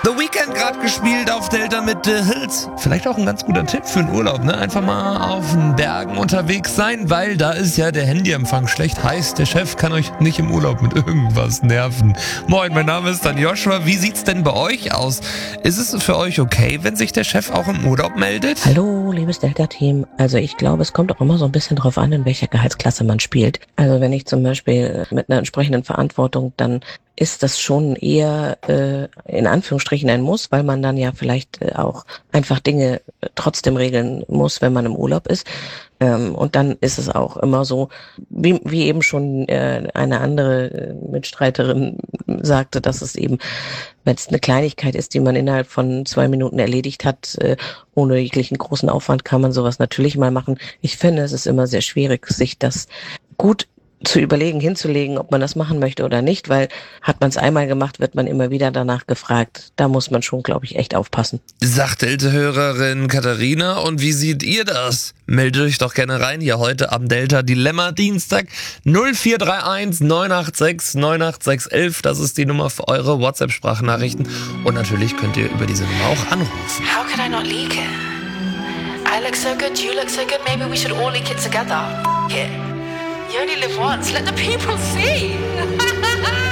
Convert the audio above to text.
The Weeknd gerade gespielt auf Delta mit The Hills. Vielleicht auch ein ganz guter Tipp für einen Urlaub, ne? Einfach mal auf den Bergen unterwegs sein, weil da ist ja der Handyempfang schlecht. Heißt, der Chef kann euch nicht im Urlaub mit irgendwas nerven. Moin, mein Name ist dann Joshua. Wie sieht's denn bei euch aus? Ist es für euch okay, wenn sich der Chef auch im Urlaub meldet? Hallo, liebes Delta-Team. Also ich glaube, es kommt auch immer so ein bisschen drauf an, in welcher Gehaltsklasse man spielt. Also wenn ich zum Beispiel mit einer entsprechenden Verantwortung, dann ist das schon eher in Anführungsstrichen ein Muss, weil man dann ja vielleicht auch einfach Dinge trotzdem regeln muss, wenn man im Urlaub ist. Und dann ist es auch immer so, wie eben schon eine andere Mitstreiterin sagte, dass es eben, wenn es eine Kleinigkeit ist, die man innerhalb von 2 Minuten erledigt hat, ohne jeglichen großen Aufwand, kann man sowas natürlich mal machen. Ich finde, es ist immer sehr schwierig, sich das gut zu überlegen, hinzulegen, ob man das machen möchte oder nicht, weil hat man es einmal gemacht, wird man immer wieder danach gefragt. Da muss man schon, glaube ich, echt aufpassen. Sagt Delta-Hörerin Katharina. Und wie seht ihr das? Meldet euch doch gerne rein hier heute am Delta Dilemma Dienstag 0431 986 98611. Das ist die Nummer für eure WhatsApp-Sprachnachrichten. Und natürlich könnt ihr über diese Nummer auch anrufen. How could I not leak it? I look so good, you look so good, maybe we should all leak it together. It. You only live once, let the people see.